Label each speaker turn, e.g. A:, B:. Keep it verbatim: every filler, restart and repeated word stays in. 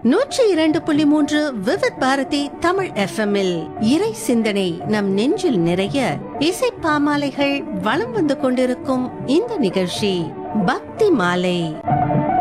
A: நூற்றி இரண்டு புள்ளி மூன்று விவித் பாரதி தமிழ் எஃப்எம்மில் இறை சிந்தனை நம் நெஞ்சில் நிறைய இசை பாமாலைகள் வலம் வந்து கொண்டிருக்கும் இந்த நிகழ்ச்சி பக்தி மாலை.